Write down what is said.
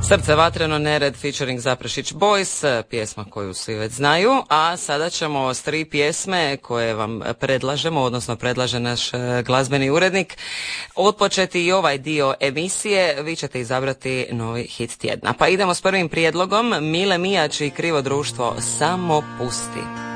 Srce vatreno, Nered featuring Zaprešić Boys, pjesma koju svi već znaju, a sada ćemo s 3 pjesme koje vam predlažemo, odnosno predlaže naš glazbeni urednik, otpočeti i ovaj dio emisije. Vi ćete izabrati novi hit tjedna. Pa idemo s prvim prijedlogom, Mile Mijač i Krivo društvo, Samo pusti.